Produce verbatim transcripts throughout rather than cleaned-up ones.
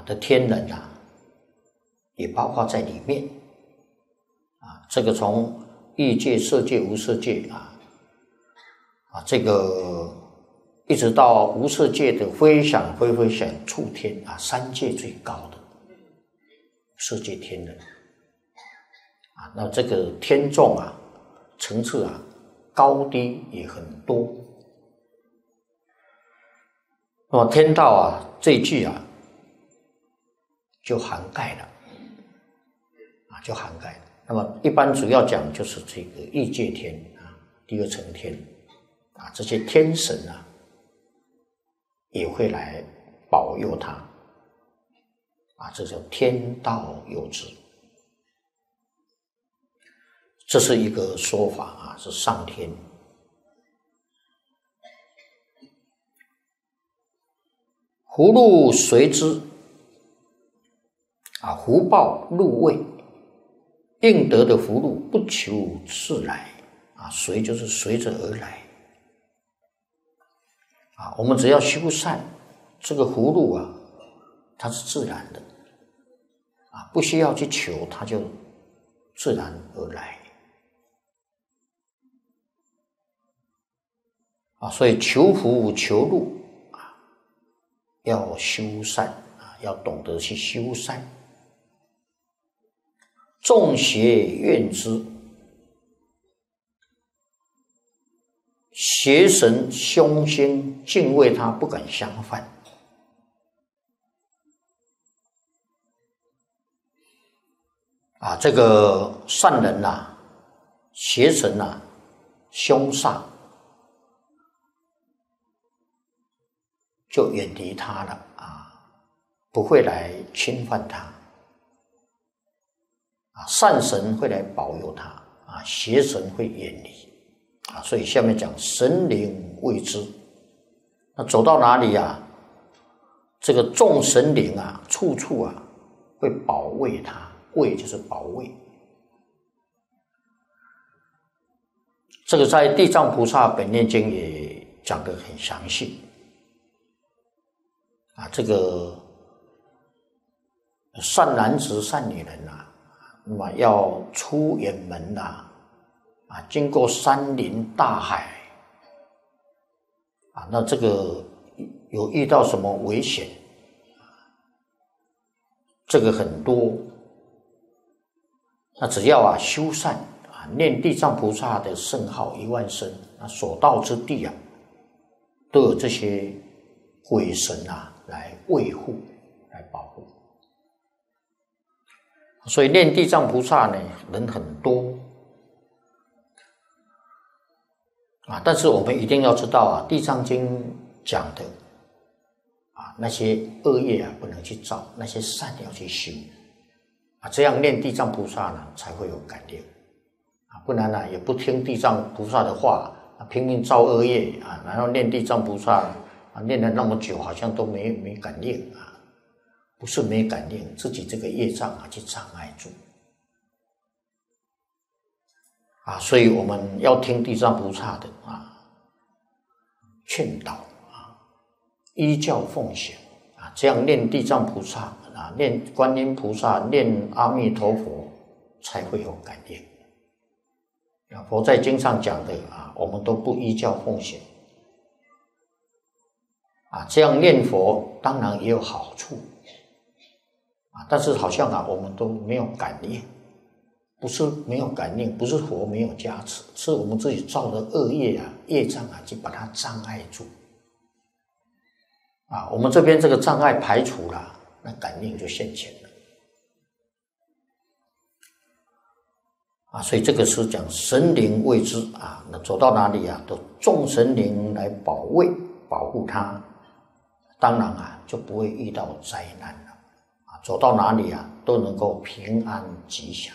啊的天人啊，也包括在里面啊。这个从欲界、色界、无色界啊啊，这个一直到无色界的非想非非想处天啊，三界最高的色界天人啊，那这个天众啊，层次啊高低也很多。那么天道啊这一句啊，就涵盖了啊，就涵盖了。那么一般主要讲就是这个欲界天啊，第二层天啊，这些天神啊也会来保佑他啊，这叫天道佑之。这是一个说法啊，是上天。福禄随之啊，福报入位，应得的福禄不求自来啊，随就是随着而来啊。我们只要修善，这个福禄啊，它是自然的啊，不需要去求，它就自然而来啊。所以求福求禄啊，要修善啊，要懂得去修善。众邪怨之，邪神凶星敬畏他，不敢相犯啊。这个善人呐、啊，邪神呐、啊，凶煞就远离他了啊，不会来侵犯他啊。善神会来保佑他啊，邪神会远离啊。所以下面讲神灵为之，那走到哪里啊，这个众神灵啊，处处啊会保卫他，卫就是保卫。这个在地藏菩萨本愿经也讲得很详细啊。这个善男子善女人啊，那么要出远门呐啊，经过山林大海啊，那这个有遇到什么危险，这个很多，那只要啊修善啊，念地藏菩萨的圣号一万声啊，所到之地啊，都有这些鬼神啊来维护、来保护。所以念地藏菩萨呢，人很多啊，但是我们一定要知道啊，《地藏经》讲的啊，那些恶业啊不能去造，那些善要去修啊，这样念地藏菩萨呢才会有感应啊，不然呢也不听地藏菩萨的话啊，拼命造恶业啊，然后念地藏菩萨啊，念了那么久，好像都没没感应啊，不是没感应，自己这个业障啊去障碍住。啊，所以我们要听地藏菩萨的啊劝导啊，依教奉行啊，这样念地藏菩萨啊，念观音菩萨，念阿弥陀佛，才会有感应。啊，佛在经上讲的啊，我们都不依教奉行啊，这样念佛当然也有好处啊，但是好像啊，我们都没有感应。不是没有感应，不是佛没有加持，是我们自己造的恶业啊、业障啊，就把它障碍住啊。我们这边这个障碍排除了，那感应就现前了啊。所以这个是讲神灵为之啊，那走到哪里啊，都众神灵来保卫、保护他，当然啊，就不会遇到灾难了啊。走到哪里啊，都能够平安吉祥。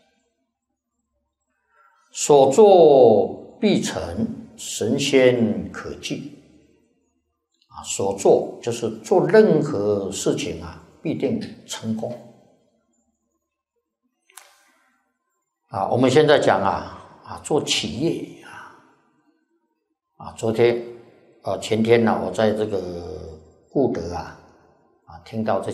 所作必成，神仙可惧啊！所做就是做任何事情啊，必定成功啊！我们现在讲啊啊，做企业啊啊，昨天呃前天呢、啊，我在这个固德啊啊听到这。